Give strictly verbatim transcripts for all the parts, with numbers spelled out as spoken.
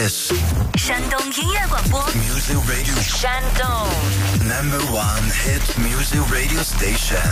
is 山东音乐广播 Music Radio 山东 Number One Hit Music Radio Station。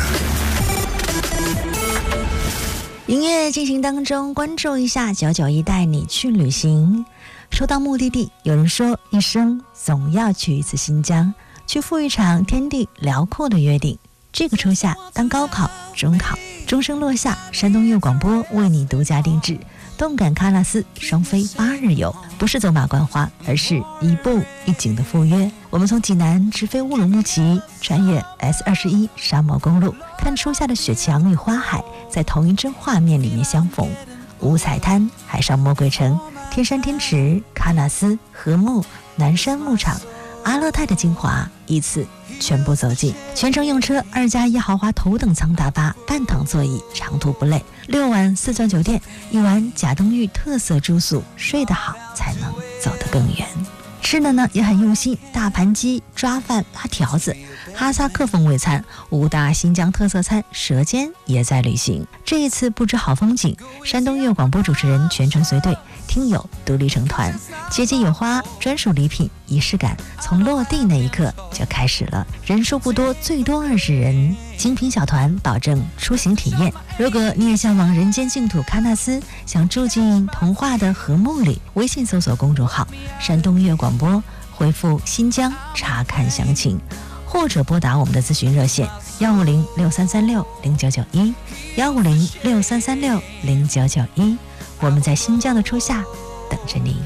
音乐进行当中，关注一下九九一带你去旅行。说到目的地，有人说一生总要去一次新疆，去赴一场天地辽阔的约定。这个初夏，当高考、中考钟声落下，山东音乐广播为你独家定制动感喀纳斯双飞八日游，不是走马观花，而是一步一景的赴约。我们从济南直飞乌鲁木齐，穿越 S 二十一 沙漠公路，看初夏的雪墙与花海在同一帧画面里面相逢。五彩滩、海上魔鬼城、天山天池、喀纳斯、禾木、南山牧场、阿勒泰的精华，一次全部走进。全程用车二加一豪华头等舱大巴，半躺座椅，长途不累。六晚四钻酒店，一晚贾冬峪特色住宿，睡得好才能走得更远。吃的呢也很用心，大盘鸡、抓饭、拉条子，哈萨克风味餐，五大新疆特色餐，舌尖也在旅行。这一次不止好风景，山东音乐广播主持人全程随队，听友独立成团，节节有花，专属礼品，仪式感从落地那一刻就开始了。人数不多，最多二十人，精品小团保证出行体验。如果你也向往人间净土喀纳斯，想住进童话的禾木里，微信搜索公众号山东音乐广播，回复新疆查看详情，或者拨打我们的咨询热线幺五零六三三六零九九一幺五零六三三六零九九一，我们在新疆的初夏等着你。